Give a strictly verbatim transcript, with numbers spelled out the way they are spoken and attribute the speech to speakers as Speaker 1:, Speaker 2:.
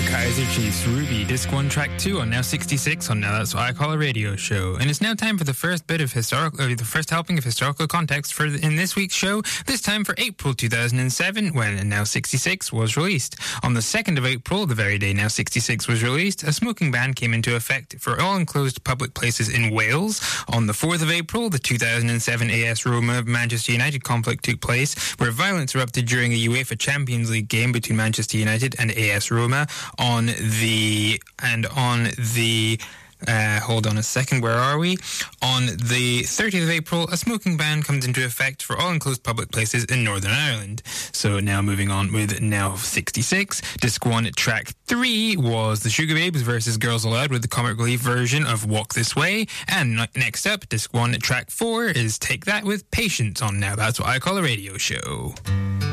Speaker 1: Kaiser Chiefs, Ruby, Disc one, Track two on Now sixty-six on Now That's What I Call a Radio Show. And it's now time for the first bit of historical, uh, the first helping of historical context for the, in this week's show, this time for April two thousand seven, when Now sixty-six was released. On the second of April, the very day Now sixty-six was released, a smoking ban came into effect for all enclosed public places in Wales. On the fourth of April, the two thousand seven A S Roma Manchester United conflict took place, where violence erupted during a UEFA Champions League game between Manchester United and A S Roma. On the and on the uh, hold on a second, where are we? On the thirtieth of April, a smoking ban comes into effect for all enclosed public places in Northern Ireland. So now moving on with Now sixty-six. Disc one, Track three was the Sugababes versus Girls Aloud with the comic relief version of Walk This Way. And next up, Disc one, Track four is Take That with Patience on Now That's What I Call a Radio Show.